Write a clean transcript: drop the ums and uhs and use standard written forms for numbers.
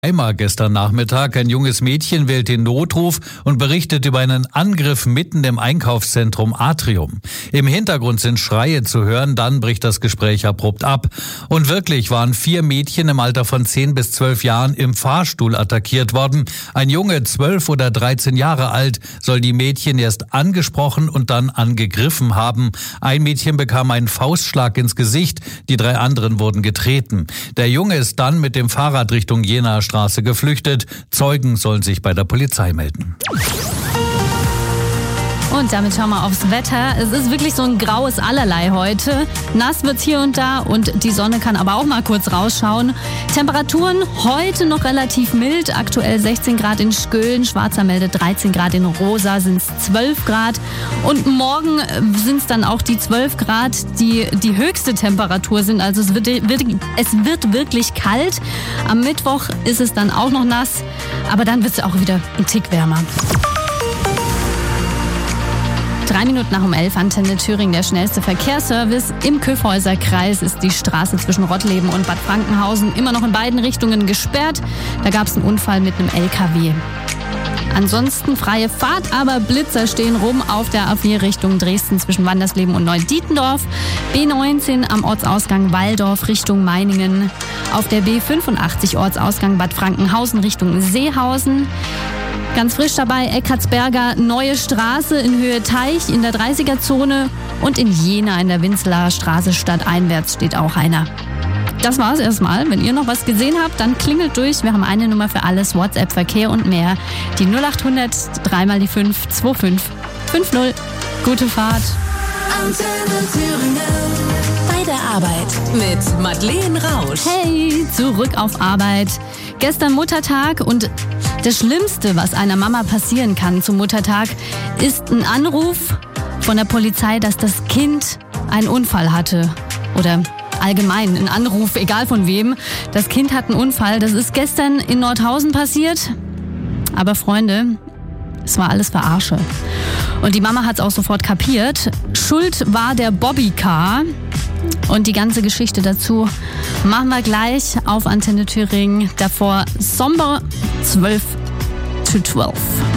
Einmal gestern Nachmittag. Ein junges Mädchen wählt den Notruf und berichtet über einen Angriff mitten im Einkaufszentrum Atrium. Im Hintergrund sind Schreie zu hören, dann bricht das Gespräch abrupt ab. Und wirklich waren 4 Mädchen im Alter von 10 bis 12 Jahren im Fahrstuhl attackiert worden. Ein Junge, 12 oder 13 Jahre alt, soll die Mädchen erst angesprochen und dann angegriffen haben. Ein Mädchen bekam einen Faustschlag ins Gesicht, die 3 anderen wurden getreten. Der Junge ist dann mit dem Fahrrad Richtung Jenaer Straße geflüchtet. Zeugen sollen sich bei der Polizei melden. Und damit schauen wir aufs Wetter. Es ist wirklich so ein graues Allerlei heute. Nass wird's hier und da und die Sonne kann aber auch mal kurz rausschauen. Temperaturen heute noch relativ mild. Aktuell 16 Grad in Schköln, Schwarzermelde 13 Grad, in Rosa sind es 12 Grad. Und morgen sind es dann auch die 12 Grad, die die höchste Temperatur sind. Also es wird wirklich kalt. Am Mittwoch ist es dann auch noch nass, aber dann wird es auch wieder ein Tick wärmer. 3 Minuten nach um 11, Antenne Thüringen, der schnellste Verkehrsservice. Im Kyffhäuser-Kreis ist die Straße zwischen Rottleben und Bad Frankenhausen immer noch in beiden Richtungen gesperrt. Da gab es einen Unfall mit einem LKW. Ansonsten freie Fahrt, aber Blitzer stehen rum auf der A4 Richtung Dresden zwischen Wandersleben und Neudietendorf. B19 am Ortsausgang Walldorf Richtung Meiningen. Auf der B85 Ortsausgang Bad Frankenhausen Richtung Seehausen. Ganz frisch dabei Eckartsberger Neue Straße in Höhe Teich in der 30er-Zone und in Jena in der Winzelaer Straße stadteinwärts steht auch einer. Das war's erstmal. Wenn ihr noch was gesehen habt, dann klingelt durch. Wir haben eine Nummer für alles, WhatsApp, Verkehr und mehr. Die 0800 3 mal die 5 25 50. Gute Fahrt. Antenne Thüringen. Bei der Arbeit mit Madeleine Rausch. Hey, zurück auf Arbeit. Gestern Muttertag und das Schlimmste, was einer Mama passieren kann zum Muttertag, ist ein Anruf von der Polizei, dass das Kind einen Unfall hatte. Oder allgemein ein Anruf, egal von wem. Das Kind hat einen Unfall. Das ist gestern in Nordhausen passiert. Aber Freunde, es war alles Verarsche. Und die Mama hat es auch sofort kapiert. Schuld war der Bobbycar. Und die ganze Geschichte dazu machen wir gleich auf Antenne Thüringen. Davor Somber 12 to 12.